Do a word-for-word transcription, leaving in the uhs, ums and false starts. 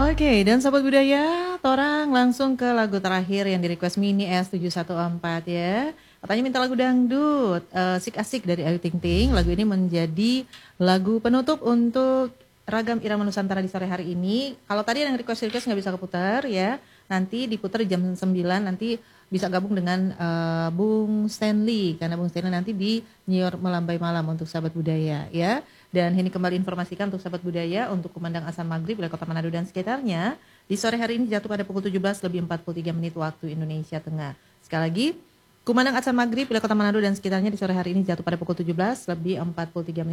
Oke, dan Sobat Budaya, torang langsung ke lagu terakhir yang di request Mini S tujuh satu empat ya. Katanya minta lagu dangdut, uh, Sik Asik dari Ayu Ting Ting. Lagu ini menjadi lagu penutup untuk Ragam Irama Nusantara di sore hari ini. Kalau tadi yang request-request nggak bisa keputar ya, nanti diputar jam sembilan, nanti bisa gabung dengan uh, Bung Stanley. Karena Bung Stanley nanti di Nyior Melambai Malam untuk Sahabat Budaya ya. Dan ini kembali informasikan untuk Sahabat Budaya untuk kumandang azan maghrib wilayah Kota Manado dan sekitarnya. Di sore hari ini jatuh pada pukul tujuh belas lebih empat puluh tiga menit waktu Indonesia Tengah. Sekali lagi, kumandang azan maghrib wilayah Kota Manado dan sekitarnya di sore hari ini jatuh pada pukul tujuh belas lebih empat puluh tiga menit.